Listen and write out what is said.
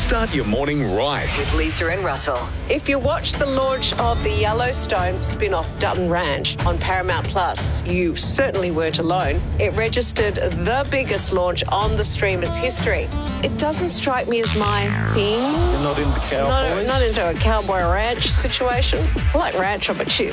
Start your morning right. With Lisa and Russell. If you watched the launch of the Yellowstone spin-off Dutton Ranch on Paramount Plus, you certainly weren't alone. It registered the biggest launch on the streamer's history. It doesn't strike me as my thing. You're not into cowboys? Not into a cowboy ranch situation. I like ranch, but